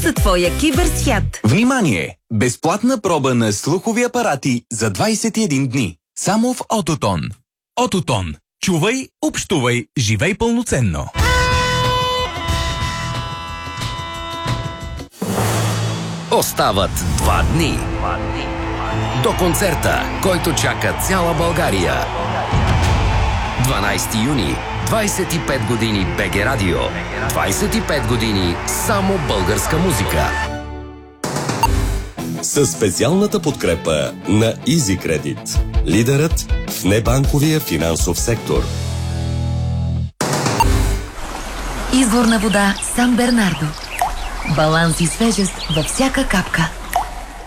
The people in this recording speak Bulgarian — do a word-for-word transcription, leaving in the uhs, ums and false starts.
за твоя киберсвят. Внимание! Безплатна проба на слухови апарати за двайсет и един дни. Само в Ототон. Ототон. Чувай, общувай, живей пълноценно. Остават два дни до концерта, който чака цяла България. дванайсети юни, двайсет и пет години БГ Радио. двайсет и пет години само българска музика. Със специалната подкрепа на EasyCredit, лидерът в небанковия финансов сектор. Изворна вода Сан Бернардо. Баланс и свежест във всяка капка.